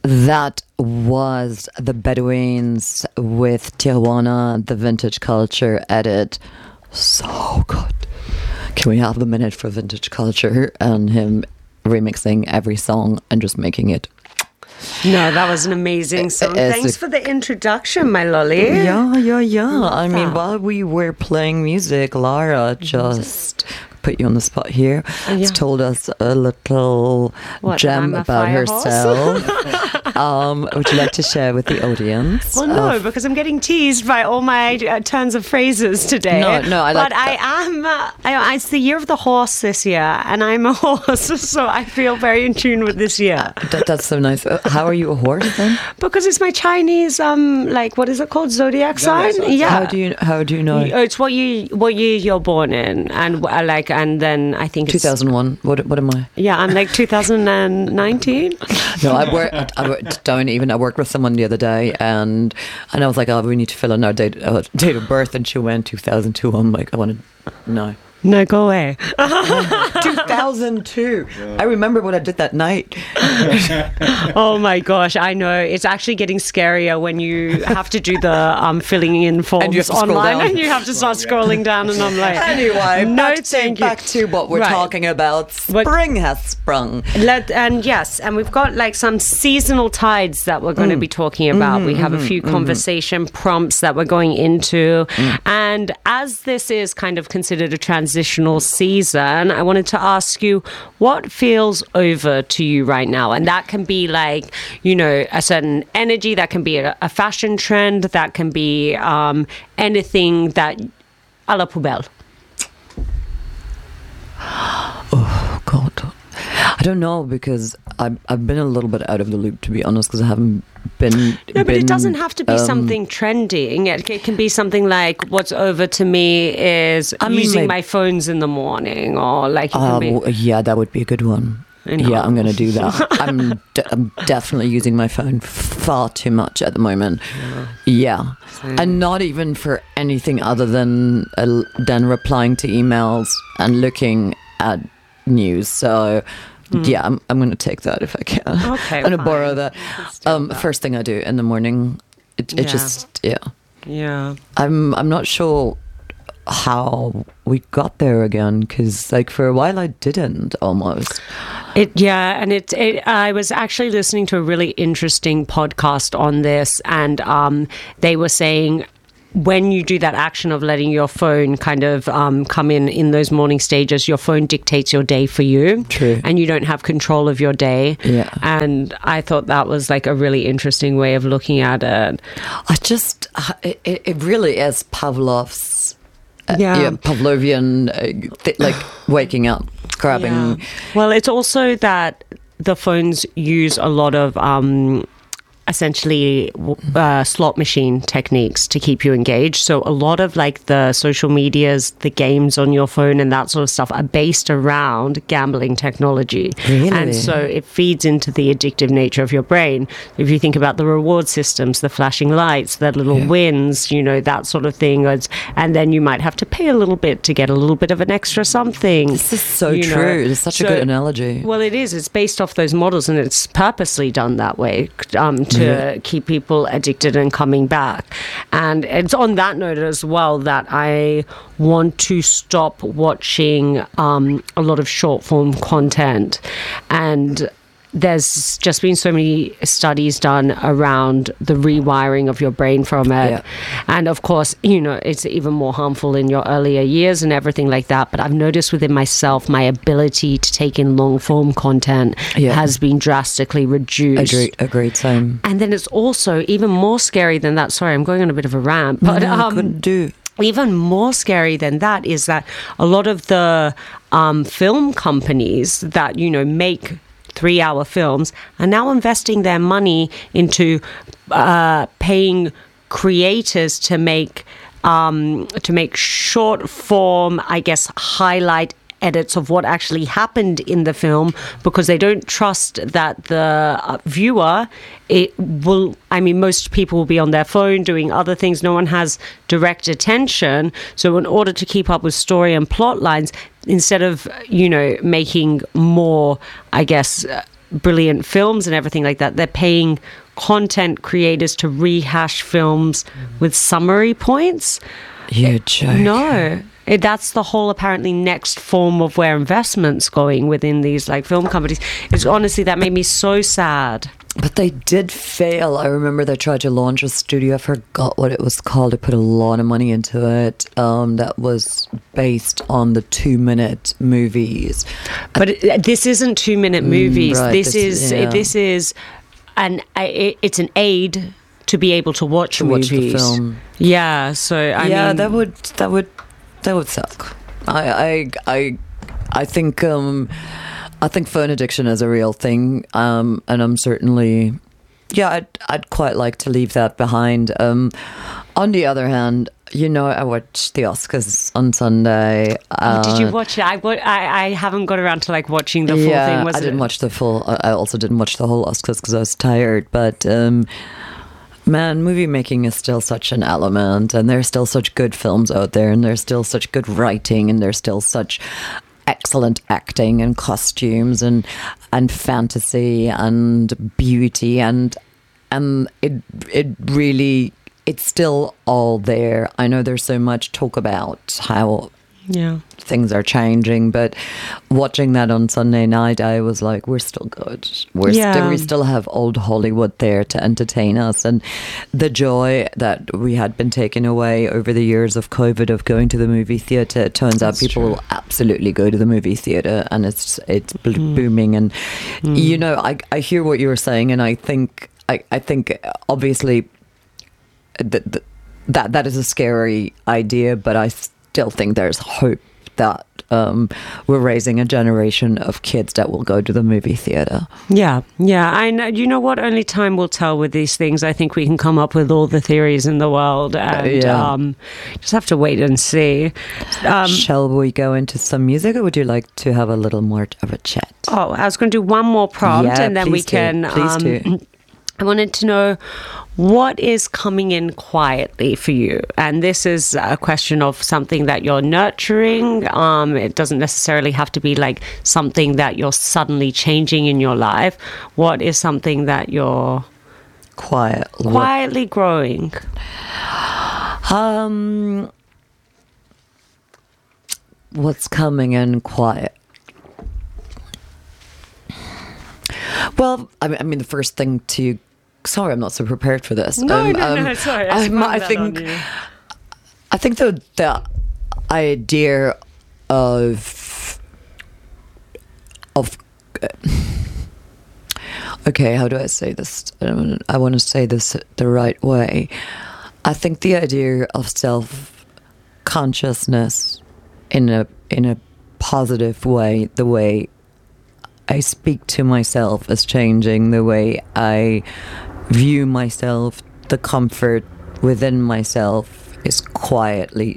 That was the Bedouins with Tijuana, the Vintage Culture edit. So good. Can we have the minute for Vintage Culture and him remixing every song and just making it? No, that was an amazing song. Thanks for the introduction, my lolly. Yeah. I mean, while we were playing music, Lara just put you on the spot here. Has told us a little gem about herself. Would you like to share with the audience? Well, no, because I'm getting teased by all my turns of phrases today. No, I am. It's the year of the horse this year, and I'm a horse, so I feel very in tune with this year. That's so nice. How are you a horse then? Because it's my Chinese, what is it called, zodiac sign? Yeah. How do you know? It's what year you're born in, and then I think it's 2001. What am I? Yeah, I'm like 2019. No, I worked with someone the other day, and I was like, "Oh, we need to fill in our date of birth," and she went 2002. I'm like, no. No, go away. 2002. Yeah. I remember what I did that night. Oh my gosh, I know. It's actually getting scarier when you have to do the filling in forms online and you have to start scrolling down, and I'm like... Anyway, back to what we're talking about. Spring has sprung. And we've got like some seasonal tides that we're going to be talking about. We have a few conversation prompts that we're going into. And as this is kind of considered a transitional season, I wanted to ask you what feels over to you right now. And that can be like, a certain energy, that can be a fashion trend, that can be anything that à la poubelle. Oh God, I don't know, because I've been a little bit out of the loop, to be honest, because I haven't been... No, but it doesn't have to be something trending. It can be something like, what's over to me is using my phones in the morning, or like... yeah, that would be a good one. Yeah, I'm going to do that. I'm definitely using my phone far too much at the moment. Yeah. And not even for anything other than replying to emails and looking at news. So... Yeah, I'm going to take that if I can. Okay, I'm going to borrow that. First thing I do in the morning. Yeah. I'm not sure how we got there again, because like for a while I didn't almost. I was actually listening to a really interesting podcast on this, and they were saying, when you do that action of letting your phone kind of come in those morning stages, your phone dictates your day for you. True. And you don't have control of your day. Yeah. And I thought that was like a really interesting way of looking at it. It really is Pavlov's Pavlovian, like waking up, grabbing. Yeah. Well, it's also that the phones use a lot of... essentially slot machine techniques to keep you engaged. So a lot of like the social medias, the games on your phone and that sort of stuff are based around gambling technology. Really? And so it feeds into the addictive nature of your brain. If you think about the reward systems, the flashing lights, the little wins, that sort of thing. And then you might have to pay a little bit to get a little bit of an extra something. This is so true. It's such a good analogy. Well, it is. It's based off those models, and it's purposely done that way to keep people addicted and coming back. And it's on that note as well that I want to stop watching a lot of short form content. And there's just been so many studies done around the rewiring of your brain from it. Yeah. And of course, it's even more harmful in your earlier years and everything like that. But I've noticed within myself, my ability to take in long form content has been drastically reduced. Agreed, same. And then it's also even more scary than that. Sorry, I'm going on a bit of a rant. But couldn't do. Even more scary than that is that a lot of the film companies that, make 3-hour films are now investing their money into paying creators to make short form, I guess, highlight edits of what actually happened in the film, because they don't trust that the viewer, most people will be on their phone doing other things. No one has direct attention. So in order to keep up with story and plot lines, instead of, making more, I guess, brilliant films and everything like that. They're paying content creators to rehash films with summary points. You're joking. No. That's the whole apparently next form of where investment's going within these like film companies. It's honestly, that made me so sad. But they did fail. I remember they tried to launch a studio. I forgot what it was called. They put a lot of money into it. That was based on the 2-minute movies. But this isn't 2-minute movies. Right, this is it's an aid to be able to watch movies. Watch the film. Yeah. So I mean, that would suck. I think. I think phone addiction is a real thing, and I'm certainly, I'd quite like to leave that behind. On the other hand, I watched the Oscars on Sunday. Did you watch it? I haven't got around to like watching the full thing. I didn't watch the full. I also didn't watch the whole Oscars because I was tired. But man, movie making is still such an element, and there's still such good films out there, and there's still such good writing, and there's still such excellent acting and costumes and fantasy and beauty and it really, it's still all there. I know there's so much talk about how things are changing, but watching that on Sunday night, I was like, we're still good. We still have old Hollywood there to entertain us, and the joy that we had been taken away over the years of COVID of going to the movie theatre. It turns out people will absolutely go to the movie theatre, and it's booming. And I hear what you were saying, and I think obviously that is a scary idea, but I still think there's hope that we're raising a generation of kids that will go to the movie theatre. Yeah. I know. You know what? Only time will tell with these things. I think we can come up with all the theories in the world, and just have to wait and see. Shall we go into some music, or would you like to have a little more of a chat? Oh, I was going to do one more prompt, and then we can. Please do. I wanted to know what is coming in quietly for you. And this is a question of something that you're nurturing. It doesn't necessarily have to be like something that you're suddenly changing in your life. What is something that you're quietly growing? What's coming in quiet? Well, I mean, the first thing to... Sorry, I'm not so prepared for this. No, sorry. I think the idea of okay, how do I say this? I want to say this the right way. I think the idea of self-consciousness in a positive way, the way I speak to myself is changing, the way I view myself, the comfort within myself is quietly